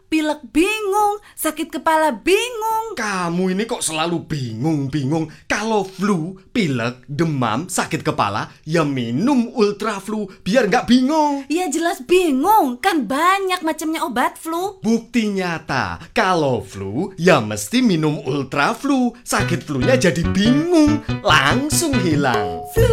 pilek bingung, sakit kepala bingung. Kamu ini kok selalu bingung-bingung. Kalau flu, pilek, demam, sakit kepala, ya minum Ultra Flu biar nggak bingung. Ya jelas bingung, kan banyak macamnya obat flu. Bukti nyata, kalau flu, ya mesti minum Ultra Flu. Sakit flunya jadi bingung, langsung hilang.